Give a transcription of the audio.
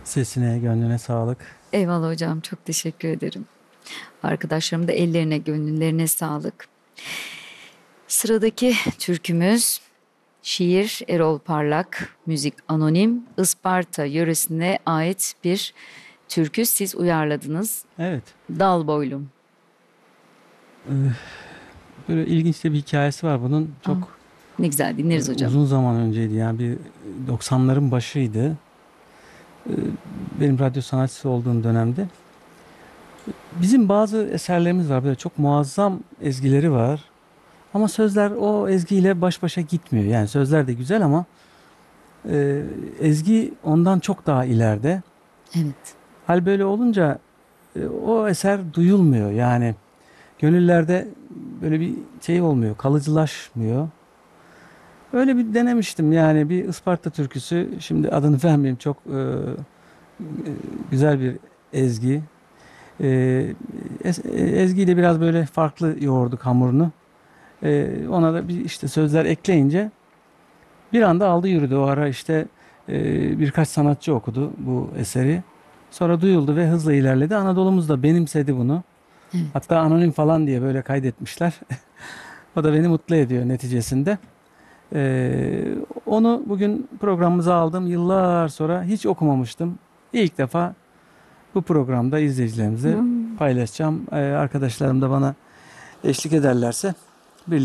Sesine, gönlüne sağlık. Eyvallah hocam, çok teşekkür ederim. Arkadaşlarım da ellerine, gönüllerine sağlık. Sıradaki türkümüz şiir Erol Parlak, müzik anonim, Isparta yöresine ait bir türkü siz uyarladınız. Evet, Dal boylum. böyle ilginç de bir hikayesi var bunun. Aa, Çok ne güzel dinleriz hocam. uzun zaman önceydi, yani bir 90'ların başıydı. E, Benim radyo sanatçısı olduğum dönemde. Bizim bazı eserlerimiz var, böyle çok muazzam ezgileri var. Ama sözler o ezgiyle baş başa gitmiyor. Yani sözler de güzel ama ezgi ondan çok daha ileride. Evet. Hal böyle olunca o eser duyulmuyor. Yani gönüllerde böyle bir şey olmuyor, kalıcılaşmıyor. Öyle bir denemiştim, yani bir Isparta türküsü. Şimdi adını vermeyeyim, çok güzel bir ezgi. E, Ezgiyle biraz böyle farklı yoğurduk hamurunu. Ona da bir işte sözler ekleyince bir anda aldı yürüdü. O ara işte birkaç sanatçı okudu bu eseri. Sonra duyuldu ve hızla ilerledi. Anadolu'muz da benimsedi bunu. Evet. Hatta anonim falan diye böyle kaydetmişler. O da beni mutlu ediyor neticesinde. Onu bugün programımıza aldım. Yıllar sonra hiç okumamıştım. İlk defa bu programda izleyicilerimize Hmm. paylaşacağım. Arkadaşlarım da bana eşlik ederlerse